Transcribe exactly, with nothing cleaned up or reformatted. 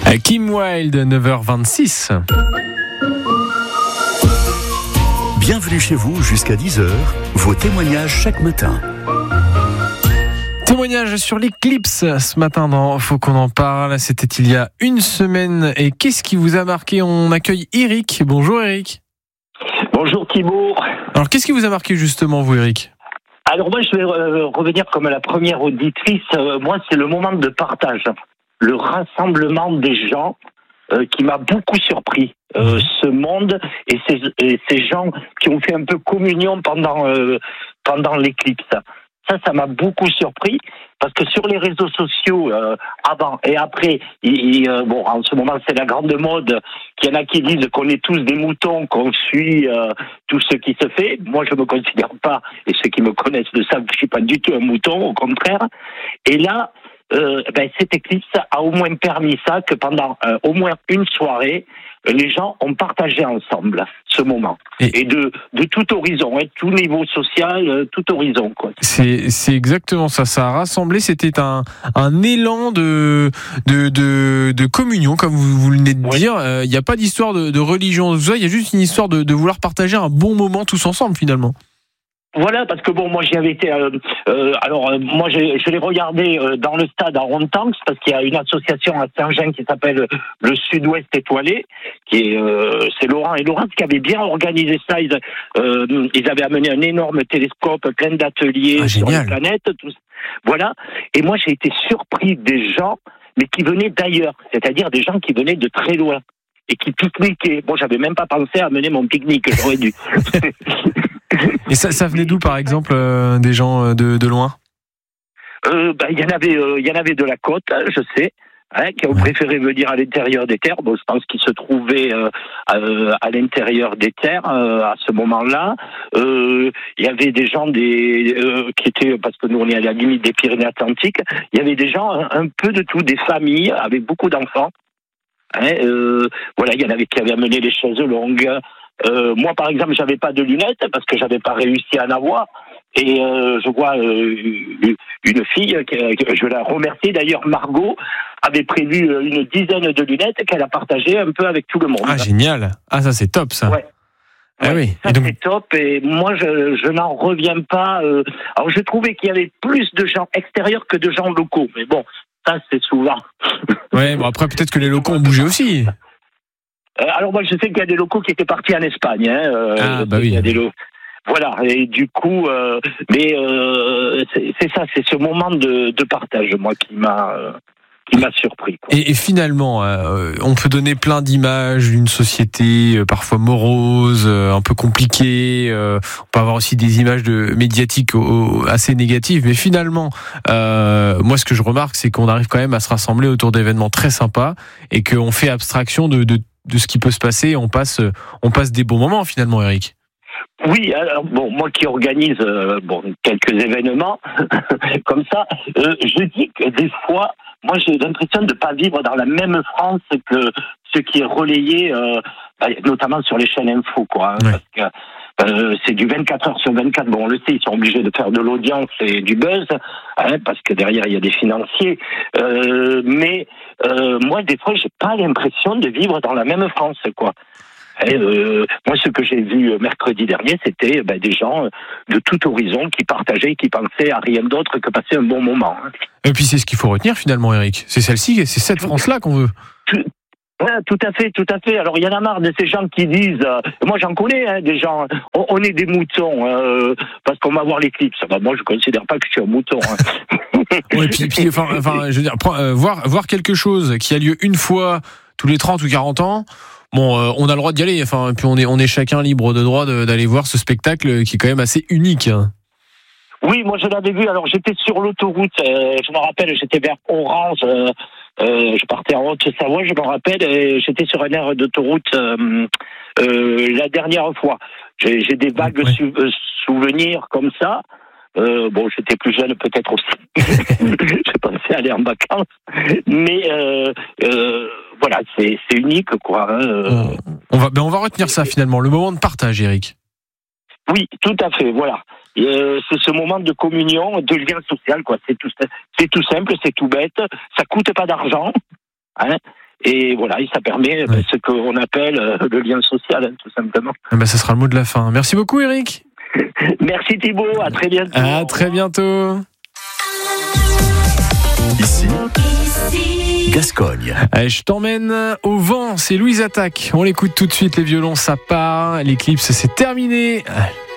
Kim Wilde, neuf heures vingt-six. Bienvenue chez vous jusqu'à dix heures. Vos témoignages chaque matin. Témoignage sur l'éclipse ce matin dans Faut qu'on en parle. C'était il y a une semaine. Et qu'est-ce qui vous a marqué ? On accueille Eric. Bonjour Eric. Bonjour Thibault. Alors qu'est-ce qui vous a marqué justement vous Eric ? Alors moi je vais euh, revenir comme la première auditrice. Euh, moi c'est le moment de partage. Le rassemblement des gens euh, qui m'a beaucoup surpris. Euh, ce monde et ces, et ces gens qui ont fait un peu communion pendant, euh, pendant l'éclipse. Ça, ça m'a beaucoup surpris parce que sur les réseaux sociaux, euh, avant et après, il, il, euh, bon, en ce moment c'est la grande mode, qu'il y en a qui disent qu'on est tous des moutons, qu'on suit euh, tout ce qui se fait. Moi, je me considère pas, et ceux qui me connaissent le savent, je suis pas du tout un mouton, au contraire. Et là, euh, ben, cette éclipse a au moins permis ça, que pendant euh, au moins une soirée, les gens ont partagé ensemble ce moment. Et, et de, de tout horizon, hein, tout niveau social, tout horizon, quoi. C'est, c'est exactement ça. Ça a rassemblé, c'était un, un élan de, de, de, de communion, comme vous, vous venez de oui. dire. Il euh, n'y a pas d'histoire de, de religion, tout ça. Il y a juste une histoire de, de vouloir partager un bon moment tous ensemble, finalement. Voilà, parce que bon, moi j'y avais été. Euh, euh, alors euh, moi je, je l'ai regardé euh, dans le stade à Rontanx parce qu'il y a une association à Saint-Jean qui s'appelle le Sud-Ouest Étoilé, qui est euh, c'est Laurent et Laurence qui avaient bien organisé ça. Ils, euh, ils avaient amené un énorme télescope, plein d'ateliers ah, sur la planète. Tout, voilà. Et moi j'ai été surpris des gens, mais qui venaient d'ailleurs, c'est-à-dire des gens qui venaient de très loin et qui pique-niquaient. Bon, j'avais même pas pensé à mener mon pique-nique, j'aurais dû. Et ça, ça venait d'où, par exemple, euh, des gens de, de loin ? euh, bah, y en avait, il euh, y en avait de la côte, hein, je sais, hein, qui ont ouais. préféré venir à l'intérieur des terres. Bon, je pense qu'ils se trouvaient euh, à, à l'intérieur des terres euh, à ce moment-là. Il euh, y avait des gens des euh, qui étaient, parce que nous on est à la limite des Pyrénées-Atlantiques, il y avait des gens un peu de tout, des familles avec beaucoup d'enfants. Hein, euh, voilà, il y en avait qui avaient amené les chaises longues. Euh, moi, par exemple, j'avais pas de lunettes parce que j'avais pas réussi à en avoir. Et euh, je vois euh, une fille, que, je la remercie d'ailleurs, Margot, avait prévu une dizaine de lunettes qu'elle a partagées un peu avec tout le monde. Ah, génial. Ah, ça, c'est top, ça. Ouais. Ah ouais, oui. Ça, et donc... c'est top. Et moi, je, je n'en reviens pas. Euh... Alors, je trouvais qu'il y avait plus de gens extérieurs que de gens locaux. Mais bon, ça, c'est souvent. Ouais, bon, après, peut-être que les locaux ont bougé aussi. Alors moi je sais qu'il y a des locaux qui étaient partis en Espagne. Hein, euh, ah bah oui. Il y a des lo... Voilà, et du coup, euh, mais euh, c'est, c'est ça, c'est ce moment de, de partage, moi, qui m'a, euh, qui m'a surpris. Quoi. Et, et finalement, euh, on peut donner plein d'images d'une société euh, parfois morose, euh, un peu compliquée. Euh, on peut avoir aussi des images de médiatiques au, assez négatives. Mais finalement, euh, moi, ce que je remarque, c'est qu'on arrive quand même à se rassembler autour d'événements très sympas et qu'on fait abstraction de, de de ce qui peut se passer, on passe, on passe des bons moments finalement, Eric. Oui, alors bon, moi qui organise euh, bon quelques événements comme ça, euh, je dis que des fois, moi j'ai l'impression de pas vivre dans la même France que ce qui est relayé, euh, notamment sur les chaînes info, quoi, hein, ouais. parce que Euh, c'est du vingt-quatre heures sur vingt-quatre. Bon, on le sait, ils sont obligés de faire de l'audience et du buzz, hein, parce que derrière il y a des financiers. Euh, mais euh, moi, des fois, j'ai pas l'impression de vivre dans la même France, quoi. Et, euh, moi, ce que j'ai vu mercredi dernier, c'était ben, des gens de tout horizon qui partageaient, qui pensaient à rien d'autre que passer un bon moment. Hein. Et puis c'est ce qu'il faut retenir finalement, Eric. C'est celle-ci, c'est cette France-là qu'on veut. Tout... Ouais, tout à fait, tout à fait. Alors il y en a marre de ces gens qui disent, euh, moi j'en connais, hein, des gens, on, on est des moutons euh, parce qu'on va voir l'éclipse. Bah, moi je considère pas que je suis un mouton. Hein. ouais, puis, puis enfin, enfin, je veux dire, euh, voir voir quelque chose qui a lieu une fois tous les trente ou quarante ans. Bon, euh, on a le droit d'y aller. Enfin, puis on est on est chacun libre de droit de, d'aller voir ce spectacle qui est quand même assez unique. Hein. Oui, moi je l'avais vu. Alors j'étais sur l'autoroute. Euh, je me rappelle, j'étais vers Orange. Euh, Euh, je partais en Haute-Savoie, je me rappelle, et j'étais sur un aire d'autoroute euh, euh, la dernière fois. J'ai, j'ai des vagues ouais. su- euh, souvenirs comme ça. Euh, bon, j'étais plus jeune peut-être aussi. J'ai pensé aller en vacances. Mais euh, euh, voilà, c'est, c'est unique, quoi. Hein. On va, ben on va retenir ça finalement, le moment de partage, Eric. Oui, tout à fait, voilà. Euh, c'est ce moment de communion, de lien social, quoi. C'est tout, c'est tout simple, c'est tout bête. Ça coûte pas d'argent, hein. Et voilà, et ça permet Ouais. ce qu'on appelle le lien social, hein, tout simplement. Ah bah, ça sera le mot de la fin. Merci beaucoup, Eric. Merci Thibaut, à très bientôt. À très bientôt. Ici, Gascogne. Allez, je t'emmène au vent. C'est Louise Attaque. On l'écoute tout de suite. Les violons, ça part. L'éclipse, c'est terminé.